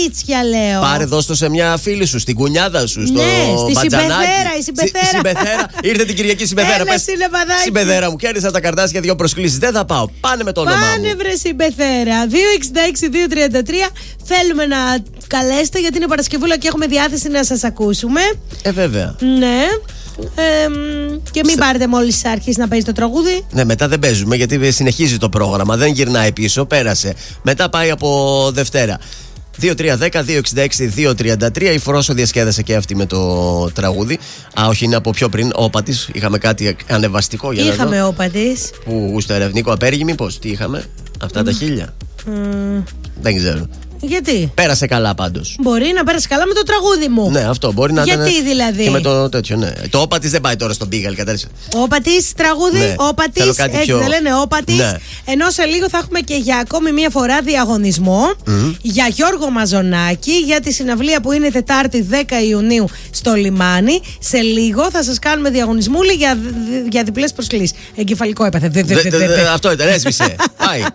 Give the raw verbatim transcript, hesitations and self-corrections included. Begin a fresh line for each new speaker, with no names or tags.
κορίτσια, λέω.
Πάρε, δώσ' το σε μια φίλη σου, στην κουνιάδα σου, στο
ναι, στη
μπατζανάκι.
Συμπεθέρα, η Συμπεθέρα.
Συ, συμπεθέρα. Ήρθε την Κυριακή Συμπεθέρα.
Πες,
Συμπεθέρα μου, κέρδισα τα καρτάσια, δύο προσκλήσεις. Δεν θα πάω. Πάνε με το όνομά μου.
Πάνε, βρε Συμπεθέρα. δύο έξι έξι δύο τρία τρία. Θέλουμε να καλέσετε γιατί είναι Παρασκευούλα και έχουμε διάθεση να σας ακούσουμε.
Ε, βέβαια.
Ναι. Ε, και μην πάρετε μόλις αρχίσει να παίζει το τραγούδι.
Ναι, μετά δεν παίζουμε γιατί συνεχίζει το πρόγραμμα. Δεν γυρνάει πίσω, πέρασε. Μετά πάει από Δευτέρα. δύο τρία ένα μηδέν δύο έξι έξι δύο τρία τρία. Η Φρόσο διασκέδασε και αυτή με το τραγούδι. Α, όχι, είναι από πιο πριν. Όπα της. Είχαμε κάτι ανεβαστικό για να
Είχαμε
δω.
όπα της.
Που γούσταρε Νίκο Απέργη, μήπως. Τι είχαμε, αυτά mm. τα χίλια.
Mm.
Δεν ξέρω.
Γιατί?
Πέρασε καλά πάντως.
Μπορεί να πέρασε καλά με το τραγούδι μου.
Ναι, αυτό μπορεί να
Γιατί
ήταν.
δηλαδή?
Και με το τέτοιο, ναι. Το όπα της δεν πάει τώρα στον Μπίγαλ, κατάλαβε.
Όπα της τραγούδι,
ναι.
όπα της. Έτσι πιο... δεν λένε όπα της. Ναι. Ενώ σε λίγο θα έχουμε και για ακόμη μία φορά διαγωνισμό mm. για Γιώργο Μαζονάκη για τη συναυλία που είναι Τετάρτη δέκα Ιουνίου στο Λιμάνι. Σε λίγο θα σας κάνουμε διαγωνισμούλη για, για διπλές προσκλήσεις. Εγκεφαλικό έπαθε.
Αυτό ήταν, έσβησε. Πάει.